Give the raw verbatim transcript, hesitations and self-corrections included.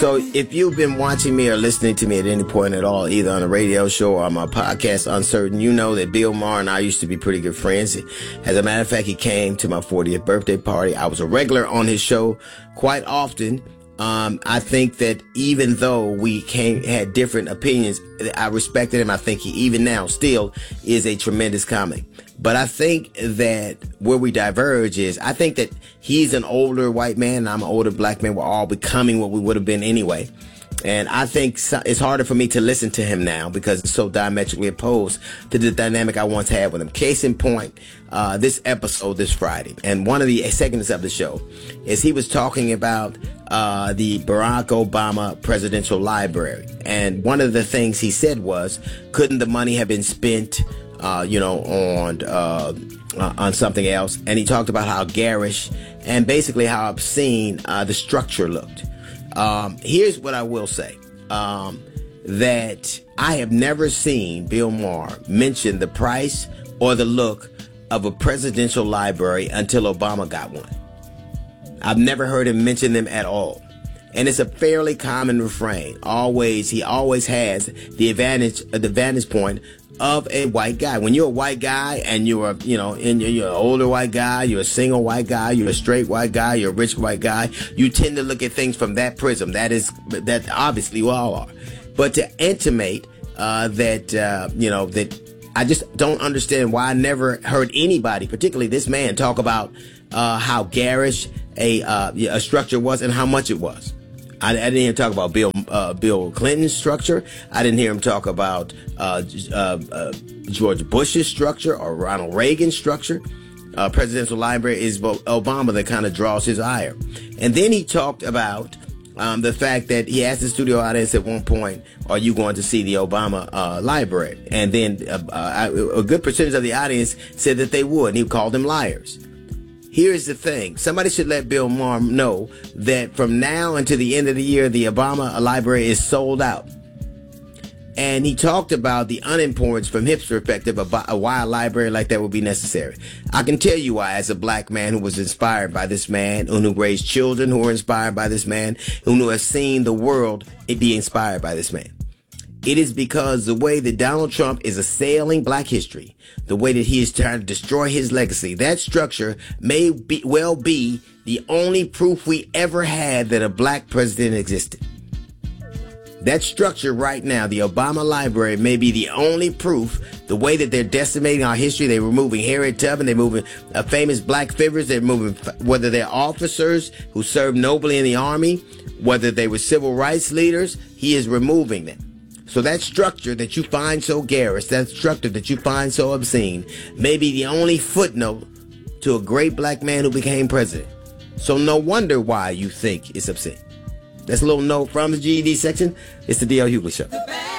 So if you've been watching me or listening to me at any point at all, either on a radio show or on my podcast, Uncertain, you know that Bill Maher and I used to be pretty good friends. As a matter of fact, he came to my fortieth birthday party. I was a regular on his show quite often. Um, I think that even though we came, had different opinions, I respected him. I think he, even now, still is a tremendous comic. But I think that where we diverge is, I think that he's an older white man and I'm an older black man. We're all becoming what we would have been anyway. And I think it's harder for me to listen to him now because it's so diametrically opposed to the dynamic I once had with him. Case in point, uh, this episode this Friday, and one of the segments of the show is he was talking about uh, the Barack Obama Presidential Library. And one of the things he said was, couldn't the money have been spent, uh, you know, on uh, uh, on something else? And he talked about how garish and basically how obscene uh, the structure looked. Um, here's what I will say, um, that I have never seen Bill Maher mention the price or the look of a presidential library until Obama got one. I've never heard him mention them at all. And it's a fairly common refrain. Always, he always has the advantage, the vantage point of a white guy. When you're a white guy and you're, you know, and you're, you're an older white guy, you're a single white guy, you're a straight white guy, you're a rich white guy, you tend to look at things from that prism. That is, that obviously we all are. But to intimate, uh, that, uh, you know, that I just don't understand why I never heard anybody, particularly this man, talk about, uh, how garish a, uh, a structure was and how much it was. I, I didn't hear him talk about Bill uh, Bill Clinton's structure. I didn't hear him talk about uh, uh, uh, George Bush's structure or Ronald Reagan's structure. Uh, presidential library is Obama that kind of draws his ire. And then he talked about um, the fact that he asked the studio audience at one point, are you going to see the Obama uh, library? And then uh, uh, a good percentage of the audience said that they would, and he called them liars. Here's the thing. Somebody should let Bill Maher know that from now until the end of the year, the Obama library is sold out. And he talked about the unimportance from his perspective of why a library like that would be necessary. I can tell you why, as a black man who was inspired by this man, and who raised children who were inspired by this man, who have seen the world be inspired by this man. It is because the way that Donald Trump is assailing black history, the way that he is trying to destroy his legacy, that structure may be, well be the only proof we ever had that a black president existed. That structure right now, the Obama Library, may be the only proof. The way that they're decimating our history, they're removing Harriet Tubman, they're moving uh, famous black figures, they're moving, whether they're officers who served nobly in the army, whether they were civil rights leaders, he is removing them. So that structure that you find so garish, that structure that you find so obscene, may be the only footnote to a great black man who became president. So no wonder why you think it's obscene. That's a little note from the G E D section. It's the D L Hughley Show.